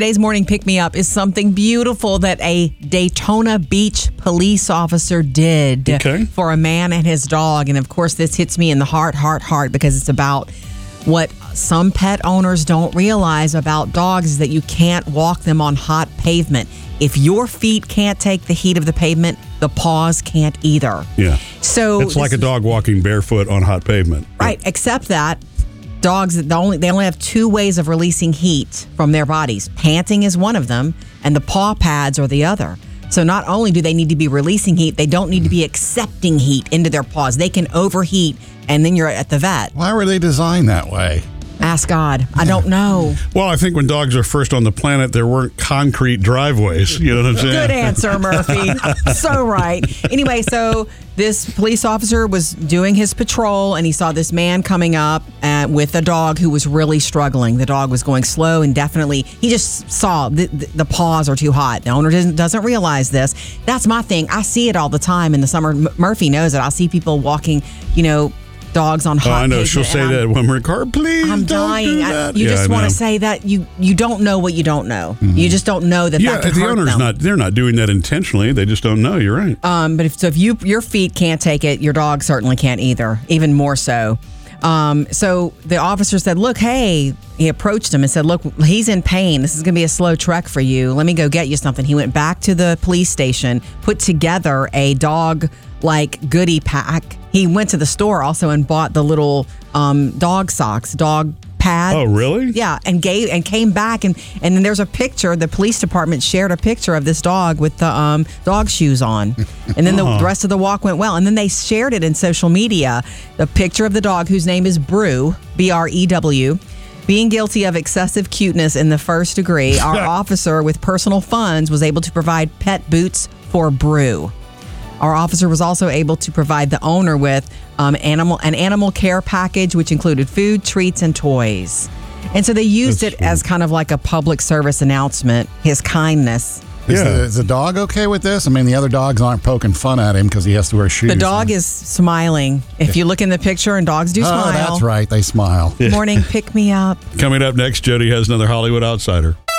Today's morning pick-me-up is something beautiful that a Daytona Beach police officer did for a man and his dog. And, of course, this hits me in the heart, because it's about what some pet owners don't realize about dogs is that you can't walk them on hot pavement. If your feet can't take the heat of the pavement, the paws can't either. Yeah. So it's like a dog walking barefoot on hot pavement. Right, except that dogs, they only have two ways of releasing heat from their bodies. Panting is one of them, and the paw pads are the other. So not only do they need to be releasing heat, they don't need to be accepting heat into their paws. They can overheat, and then you're at the vet. Why were they designed that way? Ask God. I don't know. Well, I think when dogs are first on the planet, there weren't concrete driveways. You know what I'm saying? Good answer, Murphy. So right. Anyway, so this police officer was doing his patrol, and he saw this man coming up with a dog who was really struggling. The dog was going slow, and definitely, he just saw the paws are too hot. The owner doesn't realize this. That's my thing. I see it all the time in the summer. Murphy knows it. I see people walking, dogs on hot I know. pavement, She'll say that when we're in the car. Please, I'm don't dying. do that. You just want to say that you don't know what you don't know. Mm-hmm. You just don't know that that can the hurt owner's them. they're not doing that intentionally. They just don't know. You're right. But if your feet can't take it, your dog certainly can't either. Even more so. So the officer said, "Look, hey." He approached him and said, "Look, he's in pain. This is going to be a slow trek for you. Let me go get you something." He went back to the police station, put together a dog goodie pack. He went to the store also and bought the little dog socks, dog pads. Oh, really? Yeah, and came back and then there's a picture. The police department shared a picture of this dog with the dog shoes on, and then the rest of the walk went well. And then they shared it in social media. The picture of the dog, whose name is Brew, BREW. Being guilty of excessive cuteness in the first degree, our officer with personal funds was able to provide pet boots for Brew. Our officer was also able to provide the owner with an animal care package, which included food, treats, and toys. And so they used it as kind of like a public service announcement, his kindness. Is the dog okay with this? I mean, the other dogs aren't poking fun at him because he has to wear shoes. The dog is smiling. If you look in the picture, and dogs do smile. Oh, that's right. They smile. Morning, pick me up. Coming up next, Jody has another Hollywood Outsider.